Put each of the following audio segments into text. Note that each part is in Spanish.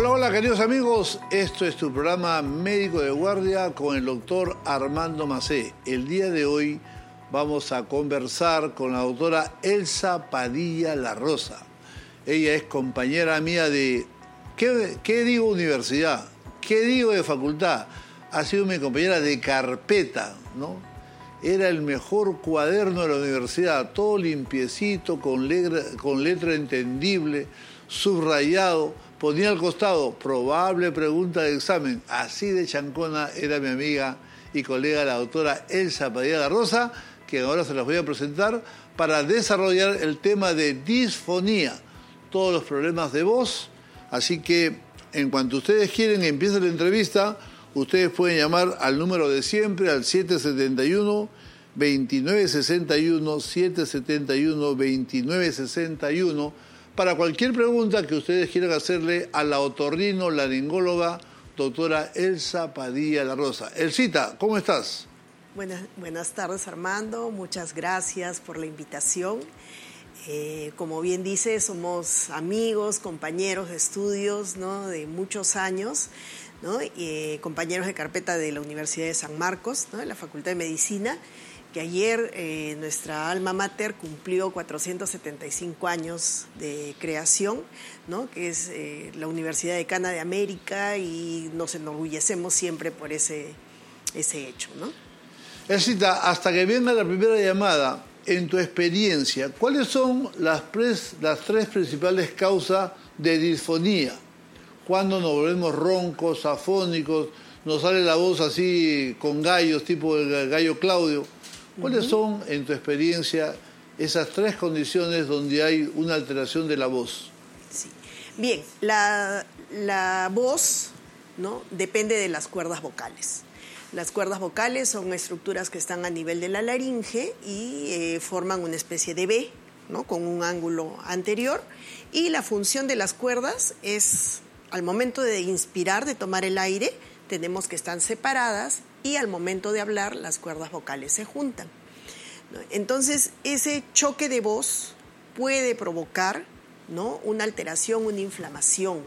Hola, hola queridos amigos, esto es tu programa Médico de Guardia con el doctor Armando Macé. El día de hoy vamos a conversar con la doctora Elsa Padilla La Rosa. Ella es compañera mía de, ¿qué digo universidad? ¿Qué digo de facultad? Ha sido mi compañera de carpeta, ¿no? Era el mejor cuaderno de la universidad, todo limpiecito, con letra entendible, subrayado. Ponía al costado, probable pregunta de examen. Así de chancona era mi amiga y colega la doctora Elsa Padilla La Rosa, que ahora se las voy a presentar para desarrollar el tema de disfonía, todos los problemas de voz. Así que, en cuanto ustedes quieren que empiece la entrevista, ustedes pueden llamar al número de siempre, al 771-2961, 771-2961, para cualquier pregunta que ustedes quieran hacerle a la otorrinolaringóloga doctora Elsa Padilla La Rosa. Elsita, ¿cómo estás? Buenas tardes, Armando. Muchas gracias por la invitación. Como bien dice, somos amigos, compañeros de estudios, ¿no?, de muchos años, ¿no? Compañeros de carpeta de la Universidad de San Marcos, ¿no?, de la Facultad de Medicina, que ayer nuestra alma mater cumplió 475 años de creación, ¿no?, que es la Universidad Decana de América, y nos enorgullecemos siempre por ese hecho, ¿no? Elsita, hasta que venga la primera llamada, en tu experiencia, ¿cuáles son las tres principales causas de disfonía? Cuando nos volvemos roncos, afónicos, nos sale la voz así con gallos, tipo el gallo Claudio. ¿Cuáles son, en tu experiencia, esas tres condiciones donde hay una alteración de la voz? Sí. Bien, la voz, ¿no?, depende de las cuerdas vocales. Las cuerdas vocales son estructuras que están a nivel de la laringe y forman una especie de V, ¿no?, con un ángulo anterior. Y la función de las cuerdas es, al momento de inspirar, de tomar el aire, tenemos que estar separadas, y al momento de hablar las cuerdas vocales se juntan, ¿no? Entonces, ese choque de voz puede provocar, ¿no?, una alteración, una inflamación.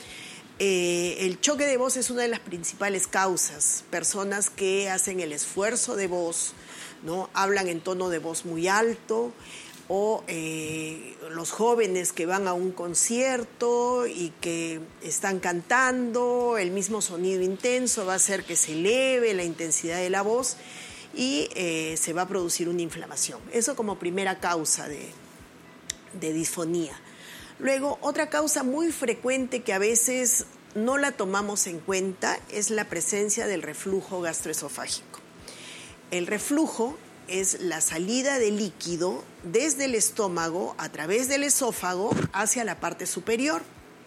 El choque de voz es una de las principales causas. Personas que hacen el esfuerzo de voz, ¿no?, hablan en tono de voz muy alto, o los jóvenes que van a un concierto y que están cantando, el mismo sonido intenso va a hacer que se eleve la intensidad de la voz y se va a producir una inflamación. Eso como primera causa de disfonía. Luego, otra causa muy frecuente que a veces no la tomamos en cuenta es la presencia del reflujo gastroesofágico. El reflujo es la salida de líquido desde el estómago a través del esófago hacia la parte superior.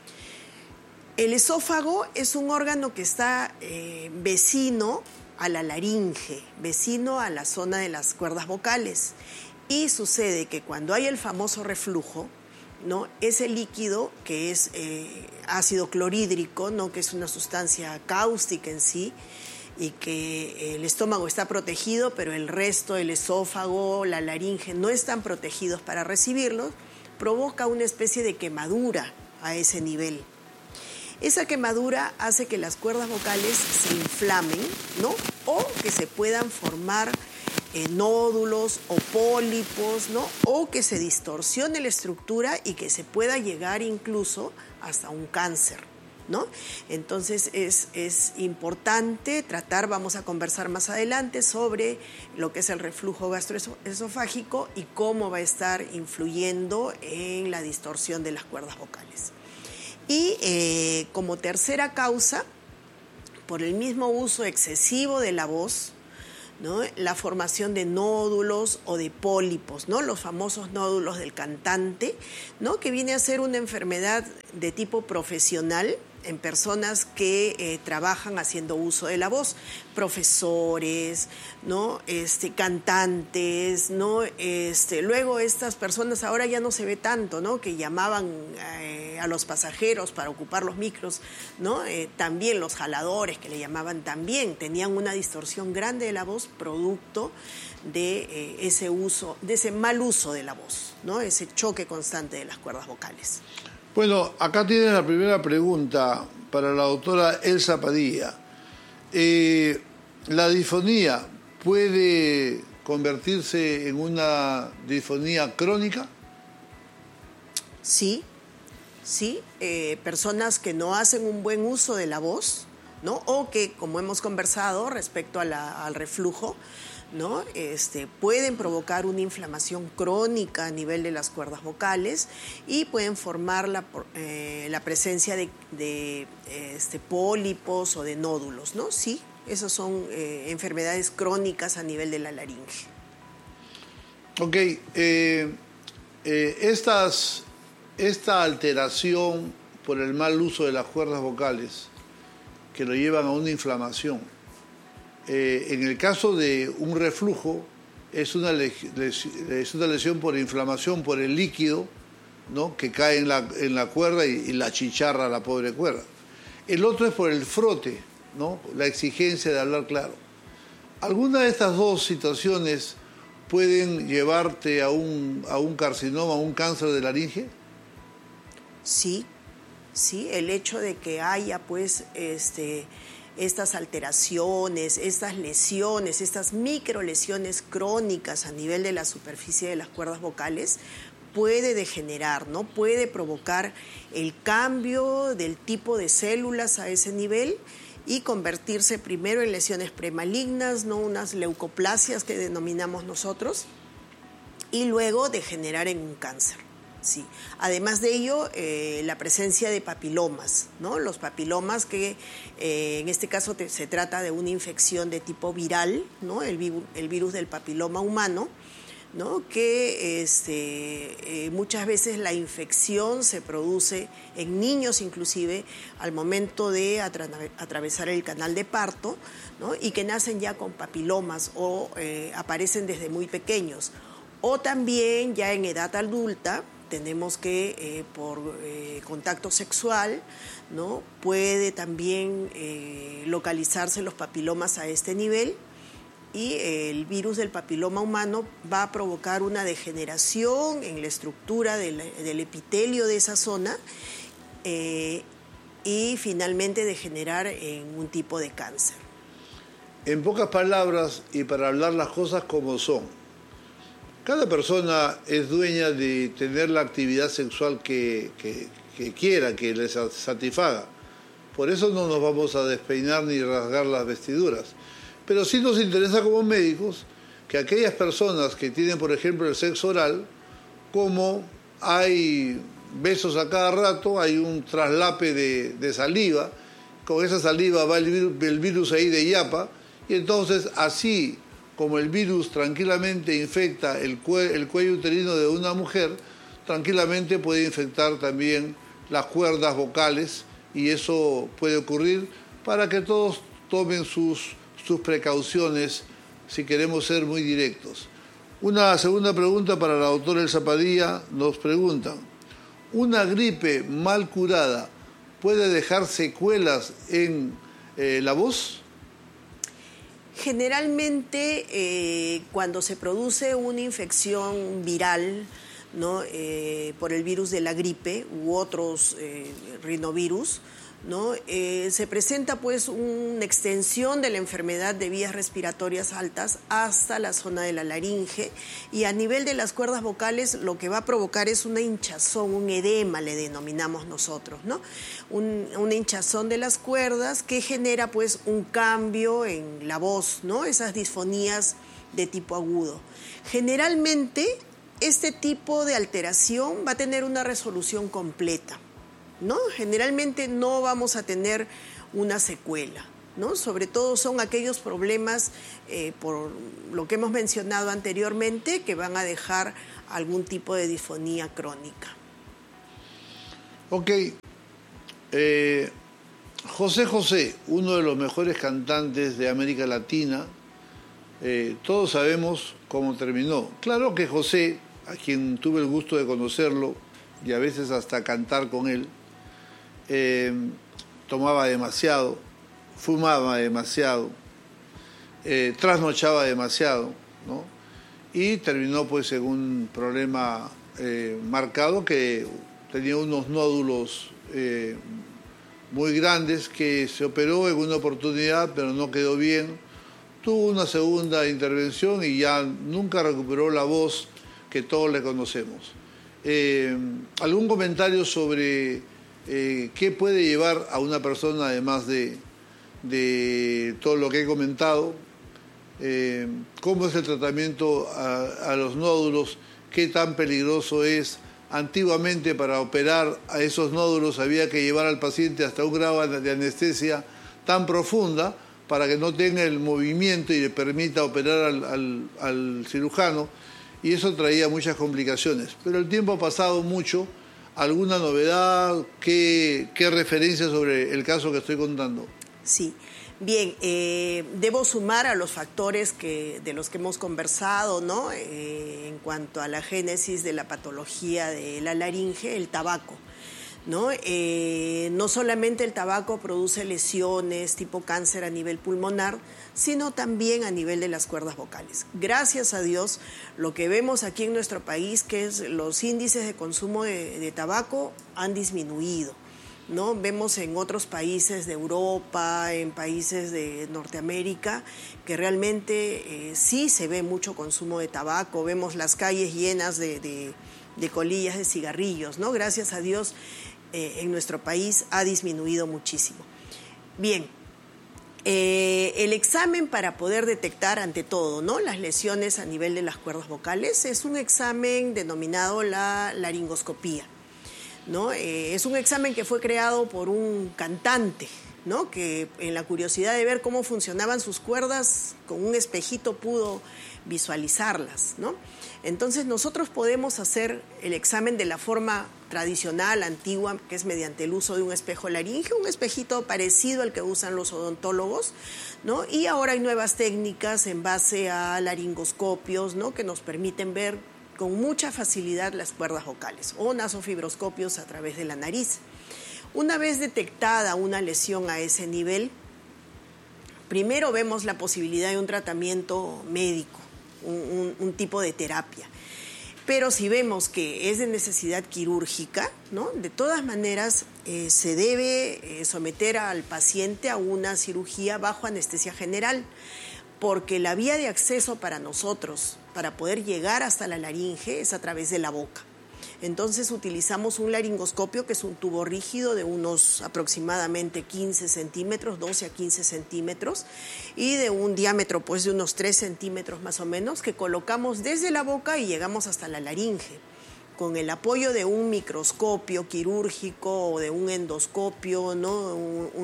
El esófago es un órgano que está vecino a la laringe, vecino a la zona de las cuerdas vocales, y sucede que cuando hay el famoso reflujo, ¿no?, ese líquido que es ácido clorhídrico, ¿no?, que es una sustancia cáustica en sí, y que el estómago está protegido, pero el resto, el esófago, la laringe, no están protegidos para recibirlo, provoca una especie de quemadura a ese nivel. Esa quemadura hace que las cuerdas vocales se inflamen, ¿no?, o que se puedan formar nódulos o pólipos, ¿no?, o que se distorsione la estructura y que se pueda llegar incluso hasta un cáncer, ¿no? Entonces es importante tratar, vamos a conversar más adelante sobre lo que es el reflujo gastroesofágico y cómo va a estar influyendo en la distorsión de las cuerdas vocales. Y como tercera causa, por el mismo uso excesivo de la voz, ¿no?, la formación de nódulos o de pólipos, ¿no?, los famosos nódulos del cantante, ¿no?, que viene a ser una enfermedad de tipo profesional en personas que trabajan haciendo uso de la voz, profesores, ¿no?, cantantes, ¿no?, luego estas personas ahora ya no se ve tanto, ¿no?, que llamaban a los pasajeros para ocupar los micros, ¿no?, también los jaladores que le llamaban, también tenían una distorsión grande de la voz producto de ese uso, de ese mal uso de la voz, ¿no?, ese choque constante de las cuerdas vocales. Bueno, acá tienes la primera pregunta. para la doctora Elsa Padilla. ¿La disfonía puede convertirse en una disfonía crónica? Sí, sí. Personas que no hacen un buen uso de la voz, ¿no? O que, como hemos conversado respecto al reflujo, ¿no? Pueden provocar una inflamación crónica a nivel de las cuerdas vocales y pueden formar la presencia de pólipos o de nódulos, ¿no? Sí, esas son enfermedades crónicas a nivel de la laringe. Ok, esta alteración por el mal uso de las cuerdas vocales que lo llevan a una inflamación, en el caso de un reflujo, es una lesión por inflamación por el líquido, ¿no?, que cae en la cuerda y la chicharra a la pobre cuerda. El otro es por el frote, ¿no?, la exigencia de hablar claro. ¿Alguna de estas dos situaciones pueden llevarte a un carcinoma, a un cáncer de laringe? Sí, sí, el hecho de que haya pues estas alteraciones, estas lesiones, estas microlesiones crónicas a nivel de la superficie de las cuerdas vocales puede degenerar, ¿no? Puede provocar el cambio del tipo de células a ese nivel y convertirse primero en lesiones premalignas, ¿no?, unas leucoplasias que denominamos nosotros, y luego degenerar en un cáncer. Sí. Además de ello, la presencia de papilomas, ¿no? Los papilomas que en este caso se trata de una infección de tipo viral, ¿no?, el virus del papiloma humano, ¿no?, que muchas veces la infección se produce en niños inclusive al momento de atravesar el canal de parto, ¿no?, y que nacen ya con papilomas o aparecen desde muy pequeños. O también ya en edad adulta tenemos que por contacto sexual, ¿no?, puede también localizarse los papilomas a este nivel y el virus del papiloma humano va a provocar una degeneración en la estructura del epitelio de esa zona y finalmente degenerar en un tipo de cáncer. En pocas palabras, y para hablar las cosas como son, cada persona es dueña de tener la actividad sexual que quiera, que le satisfaga. Por eso no nos vamos a despeinar ni rasgar las vestiduras. Pero sí nos interesa como médicos que aquellas personas que tienen, por ejemplo, el sexo oral, como hay besos a cada rato, hay un traslape de saliva, con esa saliva va el virus ahí de yapa, y entonces así como el virus tranquilamente infecta el cuello uterino de una mujer, tranquilamente puede infectar también las cuerdas vocales, y eso puede ocurrir para que todos tomen sus precauciones si queremos ser muy directos. Una segunda pregunta para la doctora Elsa Padilla. Nos preguntan, ¿una gripe mal curada puede dejar secuelas en la voz? Generalmente cuando se produce una infección viral, ¿no?, por el virus de la gripe u otros rinovirus, ¿no?, se presenta pues una extensión de la enfermedad de vías respiratorias altas hasta la zona de la laringe, y a nivel de las cuerdas vocales lo que va a provocar es una hinchazón, un edema le denominamos nosotros, ¿no?, una hinchazón de las cuerdas que genera pues un cambio en la voz, ¿no?, esas disfonías de tipo agudo. Generalmente este tipo de alteración va a tener una resolución completa, ¿no? Generalmente no vamos a tener una secuela, ¿no? Sobre todo son aquellos problemas, por lo que hemos mencionado anteriormente, que van a dejar algún tipo de disfonía crónica. Ok. José José, uno de los mejores cantantes de América Latina, todos sabemos cómo terminó. Claro que José, a quien tuve el gusto de conocerlo y a veces hasta cantar con él, tomaba demasiado, fumaba demasiado, trasnochaba demasiado, ¿no? Y terminó pues en un problema marcado, que tenía unos nódulos muy grandes, que se operó en una oportunidad, pero no quedó bien. Tuvo una segunda intervención y ya nunca recuperó la voz que todos le conocemos. ¿Algún comentario sobre qué puede llevar a una persona, además de todo lo que he comentado? ¿Cómo es el tratamiento a los nódulos? ¿Qué tan peligroso es? Antiguamente, para operar a esos nódulos había que llevar al paciente hasta un grado de anestesia tan profunda para que no tenga el movimiento y le permita operar al cirujano, y eso traía muchas complicaciones. Pero el tiempo ha pasado mucho. ¿Alguna novedad? ¿Qué referencia sobre el caso que estoy contando? Sí. Bien, debo sumar a los factores de los que hemos conversado, ¿no? En cuanto a la génesis de la patología de la laringe, el tabaco, ¿no? No solamente el tabaco produce lesiones tipo cáncer a nivel pulmonar, sino también a nivel de las cuerdas vocales. Gracias a Dios, lo que vemos aquí en nuestro país, que es los índices de consumo de tabaco han disminuido, ¿no? Vemos en otros países de Europa, en países de Norteamérica, que realmente sí se ve mucho consumo de tabaco. Vemos las calles llenas de colillas de cigarrillos, ¿no? Gracias a Dios, en nuestro país ha disminuido muchísimo. Bien, el examen para poder detectar, ante todo, ¿no?, las lesiones a nivel de las cuerdas vocales es un examen denominado la laringoscopía, ¿no? Es un examen que fue creado por un cantante, ¿no?, que en la curiosidad de ver cómo funcionaban sus cuerdas, con un espejito pudo visualizarlas, ¿no? Entonces nosotros podemos hacer el examen de la forma tradicional, antigua, que es mediante el uso de un espejo laringe, un espejito parecido al que usan los odontólogos, ¿no? Y ahora hay nuevas técnicas en base a laringoscopios, ¿no?, que nos permiten ver con mucha facilidad las cuerdas vocales, o nasofibroscopios a través de la nariz. Una vez detectada una lesión a ese nivel, primero vemos la posibilidad de un tratamiento médico, un tipo de terapia. Pero si vemos que es de necesidad quirúrgica, ¿no?, de todas maneras se debe someter al paciente a una cirugía bajo anestesia general, porque la vía de acceso para nosotros, para poder llegar hasta la laringe, es a través de la boca. Entonces utilizamos un laringoscopio, que es un tubo rígido de unos aproximadamente 15 centímetros, 12 a 15 centímetros, y de un diámetro pues de unos 3 centímetros más o menos, que colocamos desde la boca y llegamos hasta la laringe. Con el apoyo de un microscopio quirúrgico o de un endoscopio, ¿no?,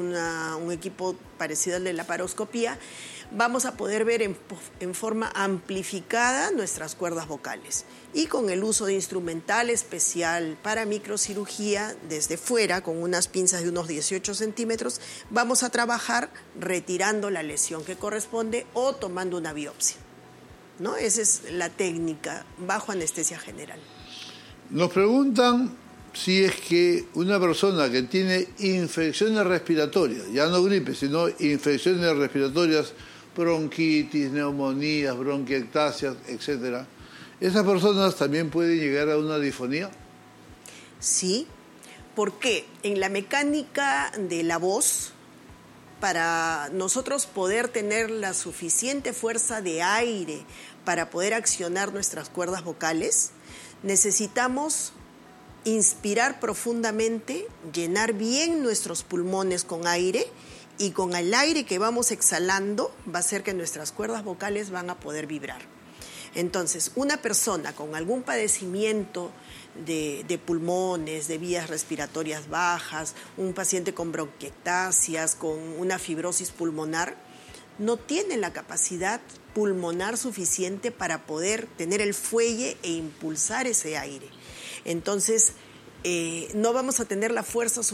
un equipo parecido al de la laparoscopía, vamos a poder ver en forma amplificada nuestras cuerdas vocales. Y con el uso de instrumental especial para microcirugía, desde fuera, con unas pinzas de unos 18 centímetros, vamos a trabajar retirando la lesión que corresponde o tomando una biopsia, ¿no? Esa es la técnica bajo anestesia general. Nos preguntan si es que una persona que tiene infecciones respiratorias, ya no gripe, sino infecciones respiratorias, bronquitis, neumonías, bronquiectasias, etcétera, ¿esas personas también pueden llegar a una disfonía? Sí, porque en la mecánica de la voz, para nosotros poder tener la suficiente fuerza de aire para poder accionar nuestras cuerdas vocales, necesitamos inspirar profundamente, llenar bien nuestros pulmones con aire, y con el aire que vamos exhalando va a hacer que nuestras cuerdas vocales van a poder vibrar. Entonces, una persona con algún padecimiento de pulmones, de vías respiratorias bajas, un paciente con bronquiectasias, con una fibrosis pulmonar, no tiene la capacidad pulmonar suficiente para poder tener el fuelle e impulsar ese aire. Entonces, no vamos a tener la fuerza suficiente